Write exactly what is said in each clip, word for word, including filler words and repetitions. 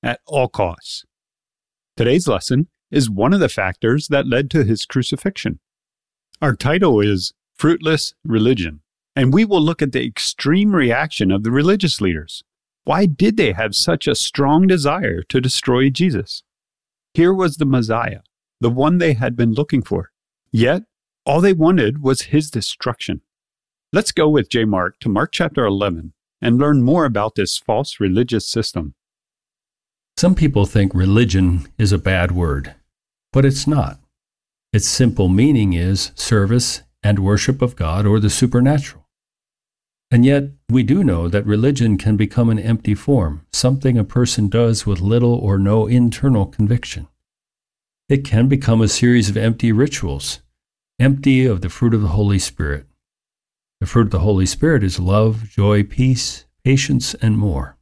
at all costs. Today's lesson is one of the factors that led to his crucifixion. Our title is Fruitless Religion, and we will look at the extreme reaction of the religious leaders. Why did they have such a strong desire to destroy Jesus? Here was the Messiah, the one they had been looking for. Yet, all they wanted was his destruction. Let's go with J. Mark to Mark chapter eleven and learn more about this false religious system. Some people think religion is a bad word, but it's not. Its simple meaning is service and worship of God or the supernatural. And yet, we do know that religion can become an empty form, something a person does with little or no internal conviction. It can become a series of empty rituals, empty of the fruit of the Holy Spirit. The fruit of the Holy Spirit is love, joy, peace, patience, and more.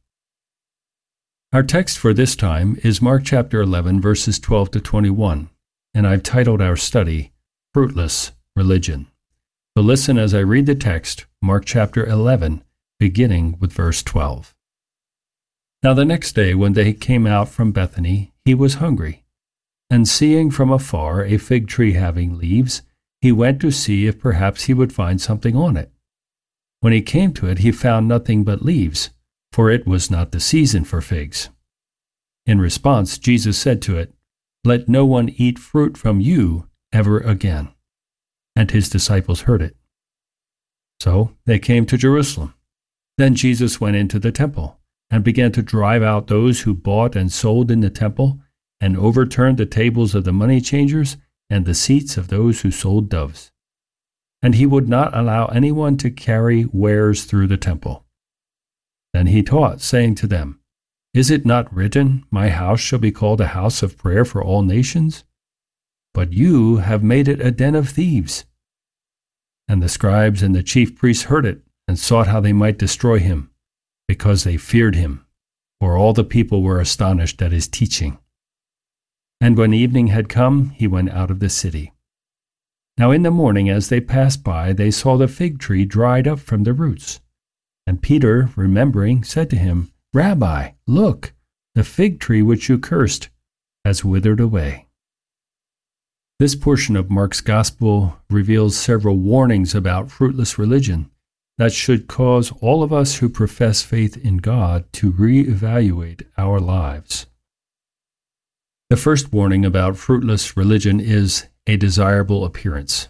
Our text for this time is Mark chapter eleven, verses twelve to twenty-one, and I've titled our study, Fruitless Religion. So listen as I read the text, Mark chapter eleven, beginning with verse twelve. Now the next day, when they came out from Bethany, he was hungry. And seeing from afar a fig tree having leaves, he went to see if perhaps he would find something on it. When he came to it, he found nothing but leaves, for it was not the season for figs. In response, Jesus said to it, "Let no one eat fruit from you ever again." And his disciples heard it. So they came to Jerusalem. Then Jesus went into the temple and began to drive out those who bought and sold in the temple, and overturned the tables of the money changers and the seats of those who sold doves. And he would not allow anyone to carry wares through the temple. Then he taught, saying to them, "Is it not written, 'My house shall be called a house of prayer for all nations'? But you have made it a den of thieves." And the scribes and the chief priests heard it, and sought how they might destroy him, because they feared him, for all the people were astonished at his teaching. And when evening had come, he went out of the city. Now in the morning, as they passed by, they saw the fig tree dried up from the roots. And Peter, remembering, said to him, "Rabbi, look, the fig tree which you cursed has withered away." This portion of Mark's Gospel reveals several warnings about fruitless religion that should cause all of us who profess faith in God to reevaluate our lives. The first warning about fruitless religion is a desirable appearance.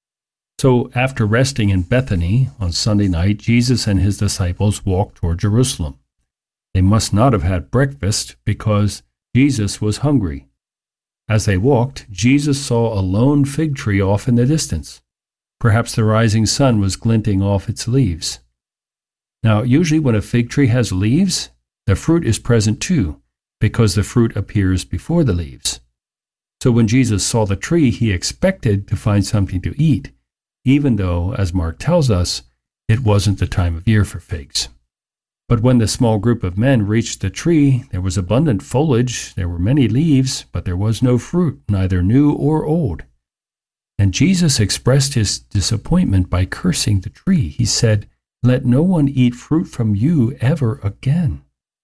So after resting in Bethany on Sunday night, Jesus and his disciples walked toward Jerusalem. They must not have had breakfast because Jesus was hungry. As they walked, Jesus saw a lone fig tree off in the distance. Perhaps the rising sun was glinting off its leaves. Now, usually when a fig tree has leaves, the fruit is present too, because the fruit appears before the leaves. So when Jesus saw the tree, he expected to find something to eat, even though, as Mark tells us, it wasn't the time of year for figs. But when the small group of men reached the tree, there was abundant foliage, there were many leaves, but there was no fruit, neither new or old. And Jesus expressed his disappointment by cursing the tree. He said, "Let no one eat fruit from you ever again."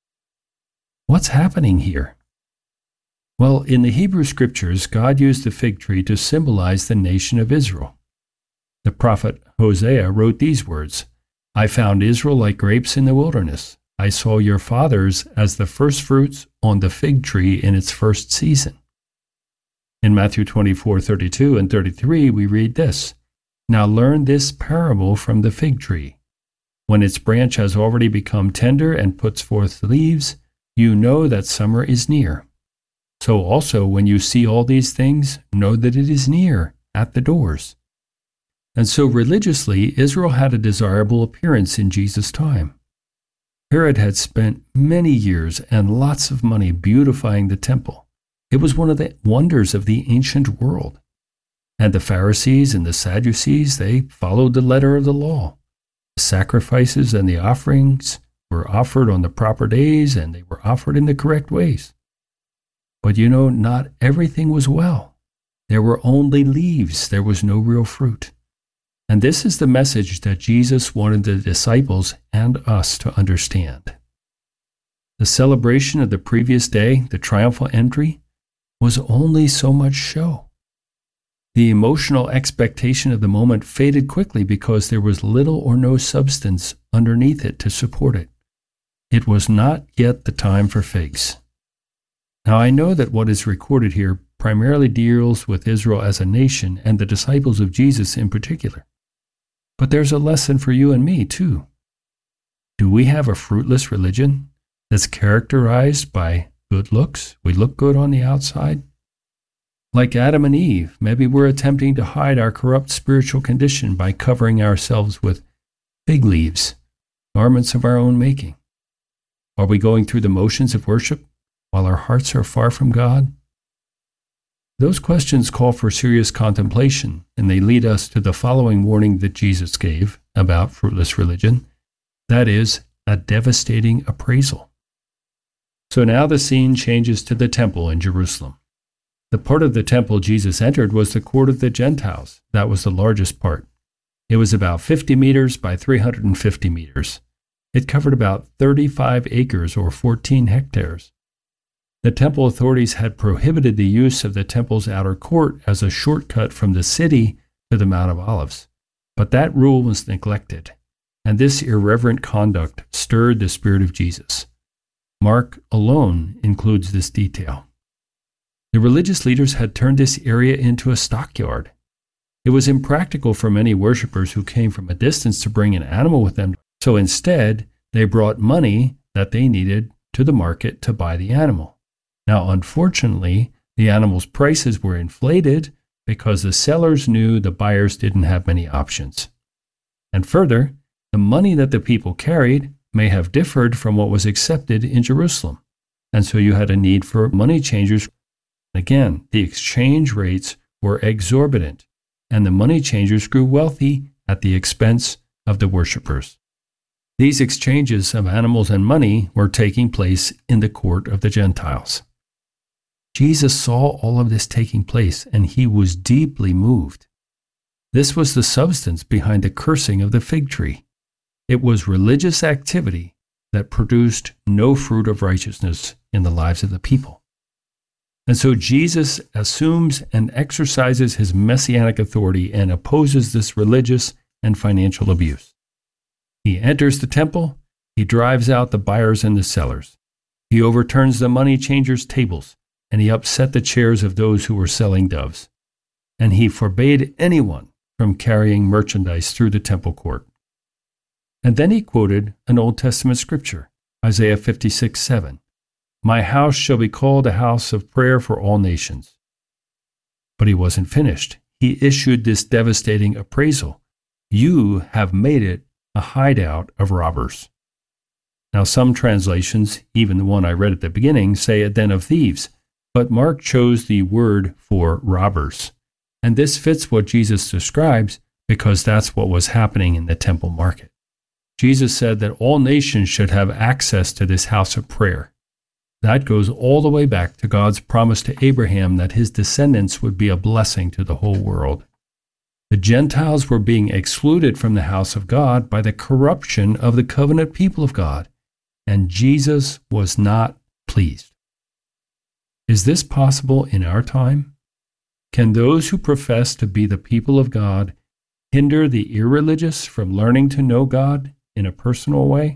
What's happening here? Well, in the Hebrew Scriptures, God used the fig tree to symbolize the nation of Israel. The prophet Hosea wrote these words, "I found Israel like grapes in the wilderness. I saw your fathers as the firstfruits on the fig tree in its first season." In Matthew twenty-four, thirty-two and thirty-three, we read this, "Now learn this parable from the fig tree. When its branch has already become tender and puts forth leaves, you know that summer is near. So also when you see all these things, know that it is near, at the doors." And so religiously, Israel had a desirable appearance in Jesus' time. Herod had spent many years and lots of money beautifying the temple. It was one of the wonders of the ancient world. And the Pharisees and the Sadducees, they followed the letter of the law. The sacrifices and the offerings were offered on the proper days, and they were offered in the correct ways. But you know, not everything was well. There were only leaves. There was no real fruit. And this is the message that Jesus wanted the disciples and us to understand. The celebration of the previous day, the triumphal entry, was only so much show. The emotional expectation of the moment faded quickly because there was little or no substance underneath it to support it. It was not yet the time for figs. Now I know that what is recorded here primarily deals with Israel as a nation and the disciples of Jesus in particular. But there's a lesson for you and me too. Do we have a fruitless religion that's characterized by good looks? We look good on the outside. Like Adam and Eve, maybe we're attempting to hide our corrupt spiritual condition by covering ourselves with fig leaves, garments of our own making. Are we going through the motions of worship while our hearts are far from God? Those questions call for serious contemplation, and they lead us to the following warning that Jesus gave about fruitless religion. That is, a devastating appraisal. So now the scene changes to the temple in Jerusalem. The part of the temple Jesus entered was the court of the Gentiles. That was the largest part. It was about fifty meters by three hundred fifty meters. It covered about thirty-five acres or fourteen hectares. The temple authorities had prohibited the use of the temple's outer court as a shortcut from the city to the Mount of Olives. But that rule was neglected, and this irreverent conduct stirred the spirit of Jesus. Mark alone includes this detail. The religious leaders had turned this area into a stockyard. It was impractical for many worshippers who came from a distance to bring an animal with them, so instead they brought money that they needed to the market to buy the animal. Now, unfortunately, the animal's prices were inflated because the sellers knew the buyers didn't have many options. And further, the money that the people carried may have differed from what was accepted in Jerusalem, and so you had a need for money changers. Again, the exchange rates were exorbitant, and the money changers grew wealthy at the expense of the worshippers. These exchanges of animals and money were taking place in the court of the Gentiles. Jesus saw all of this taking place, and he was deeply moved. This was the substance behind the cursing of the fig tree. It was religious activity that produced no fruit of righteousness in the lives of the people. And so Jesus assumes and exercises his messianic authority and opposes this religious and financial abuse. He enters the temple, he drives out the buyers and the sellers. He overturns the money changers' tables, and he upset the chairs of those who were selling doves. And he forbade anyone from carrying merchandise through the temple court. And then he quoted an Old Testament scripture, Isaiah fifty-six seven. My house shall be called a house of prayer for all nations. But he wasn't finished. He issued this devastating appraisal. You have made it a hideout of robbers. Now, some translations, even the one I read at the beginning, say a den of thieves, but Mark chose the word for robbers. And this fits what Jesus describes because that's what was happening in the temple market. Jesus said that all nations should have access to this house of prayer. That goes all the way back to God's promise to Abraham that his descendants would be a blessing to the whole world. The Gentiles were being excluded from the house of God by the corruption of the covenant people of God, and Jesus was not pleased. Is this possible in our time? Can those who profess to be the people of God hinder the irreligious from learning to know God in a personal way?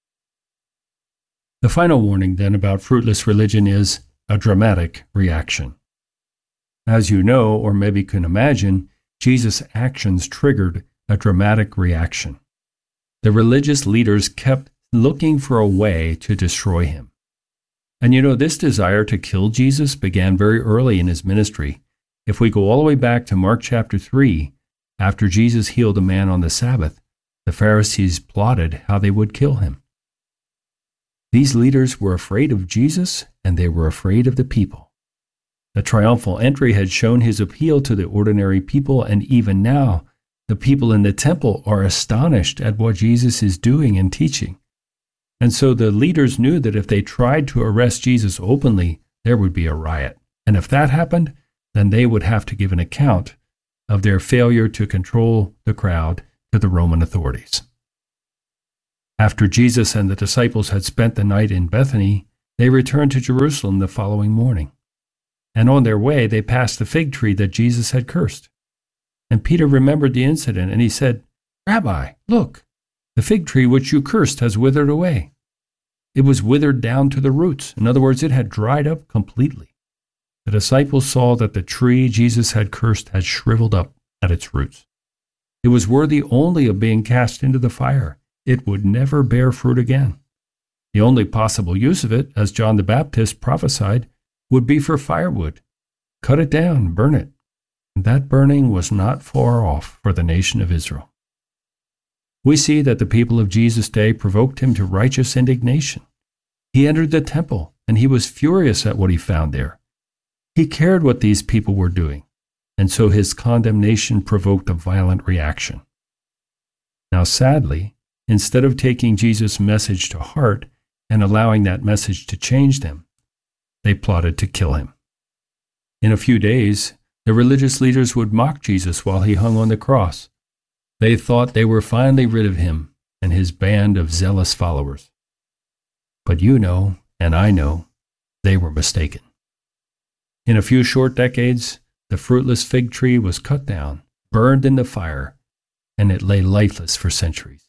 The final warning then about fruitless religion is a dramatic reaction. As you know, or maybe can imagine, Jesus' actions triggered a dramatic reaction. The religious leaders kept looking for a way to destroy him. And you know, this desire to kill Jesus began very early in his ministry. If we go all the way back to Mark chapter three, after Jesus healed a man on the Sabbath, the Pharisees plotted how they would kill him. These leaders were afraid of Jesus, and they were afraid of the people. The triumphal entry had shown his appeal to the ordinary people, and even now, the people in the temple are astonished at what Jesus is doing and teaching. And so the leaders knew that if they tried to arrest Jesus openly, there would be a riot. And if that happened, then they would have to give an account of their failure to control the crowd to the Roman authorities. After Jesus and the disciples had spent the night in Bethany, they returned to Jerusalem the following morning. And on their way, they passed the fig tree that Jesus had cursed. And Peter remembered the incident, and he said, "Rabbi, look, the fig tree which you cursed has withered away." It was withered down to the roots. In other words, it had dried up completely. The disciples saw that the tree Jesus had cursed had shriveled up at its roots. It was worthy only of being cast into the fire. It would never bear fruit again. The only possible use of it, as John the Baptist prophesied, would be for firewood. Cut it down, burn it. And that burning was not far off for the nation of Israel. We see that the people of Jesus' day provoked him to righteous indignation. He entered the temple, and he was furious at what he found there. He cared what these people were doing, and so his condemnation provoked a violent reaction. Now, sadly, instead of taking Jesus' message to heart and allowing that message to change them, they plotted to kill him. In a few days, the religious leaders would mock Jesus while he hung on the cross. They thought they were finally rid of him and his band of zealous followers. But you know, and I know, they were mistaken. In a few short decades, the fruitless fig tree was cut down, burned in the fire, and it lay lifeless for centuries.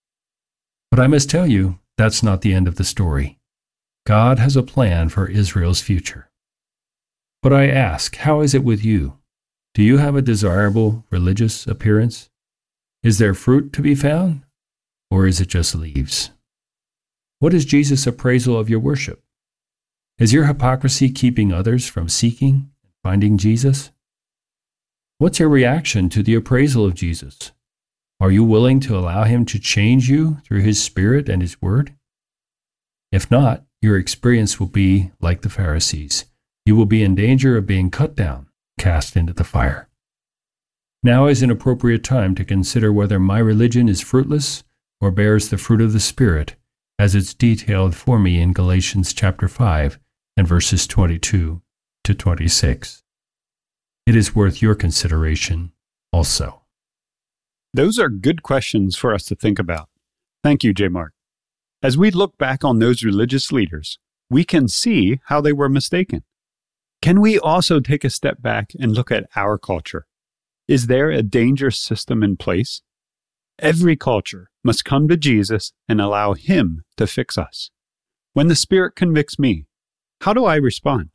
But I must tell you, that's not the end of the story. God has a plan for Israel's future. But I ask, how is it with you? Do you have a desirable religious appearance? Is there fruit to be found? Or is it just leaves? What is Jesus' appraisal of your worship? Is your hypocrisy keeping others from seeking and finding Jesus? What's your reaction to the appraisal of Jesus? Are you willing to allow him to change you through his Spirit and his Word? If not, your experience will be like the Pharisees. You will be in danger of being cut down, cast into the fire. Now is an appropriate time to consider whether my religion is fruitless or bears the fruit of the Spirit, as it's detailed for me in Galatians chapter five and verses twenty-two to twenty-six. It is worth your consideration also. Those are good questions for us to think about. Thank you, J. Mark. As we look back on those religious leaders, we can see how they were mistaken. Can we also take a step back and look at our culture? Is there a dangerous system in place? Every culture must come to Jesus and allow him to fix us. When the Spirit convicts me, how do I respond?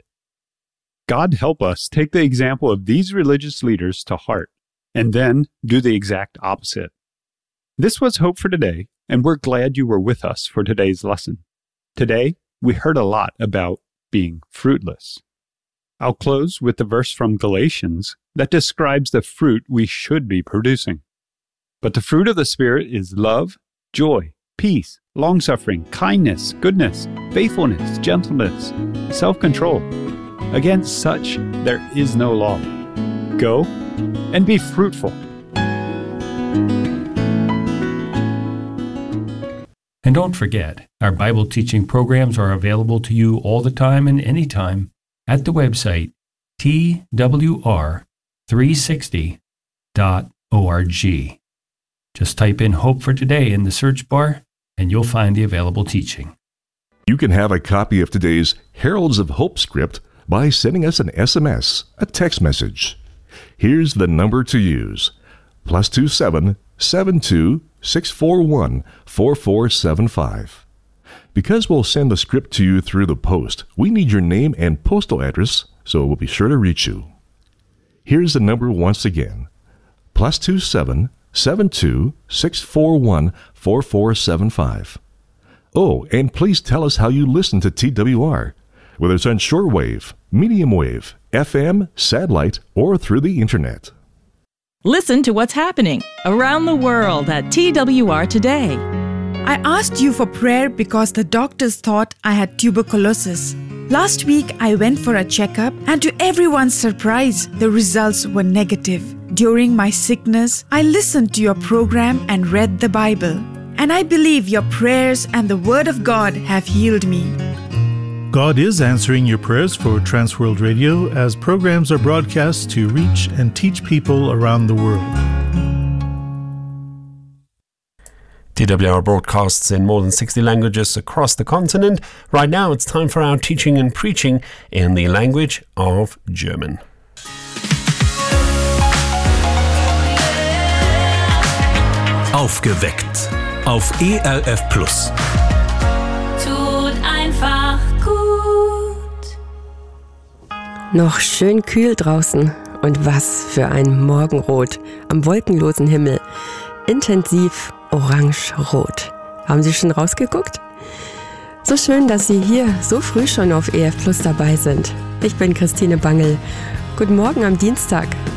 God help us take the example of these religious leaders to heart and then do the exact opposite. This was Hope for Today, and we're glad you were with us for today's lesson. Today, we heard a lot about being fruitless. I'll close with the verse from Galatians that describes the fruit we should be producing. But the fruit of the Spirit is love, joy, peace, long-suffering, kindness, goodness, faithfulness, gentleness, self-control. Against such there is no law. Go and be fruitful. And don't forget, our Bible teaching programs are available to you all the time and anytime at the website T W R three sixty dot org. Just type in Hope for Today in the search bar, and you'll find the available teaching. You can have a copy of today's Heralds of Hope script by sending us an S M S, a text message. Here's the number to use: plus two seven seven two six four one four four seven five. Because we'll send the script to you through the post, we need your name and postal address, so we'll be sure to reach you. Here's the number once again: plus two seven seven two six four one four four seven five. Oh, and please tell us how you listen to T W R, whether it's on shortwave, medium wave, F M, satellite, or through the internet. Listen to what's happening around the world at T W R Today. I asked you for prayer because the doctors thought I had tuberculosis. Last week, I went for a checkup, and to everyone's surprise, the results were negative. During my sickness, I listened to your program and read the Bible. And I believe your prayers and the Word of God have healed me. God is answering your prayers for Transworld Radio as programs are broadcast to reach and teach people around the world. T W R broadcasts in more than sixty languages across the continent. Right now it's time for our teaching and preaching in the language of German. Aufgeweckt auf E R F Plus. Tut einfach gut. Noch schön kühl draußen und was für ein Morgenrot am wolkenlosen Himmel. Intensiv orange-rot. Haben Sie schon rausgeguckt? So schön, dass Sie hier so früh schon auf E F Plus dabei sind. Ich bin Christine Bangel. Guten Morgen am Dienstag.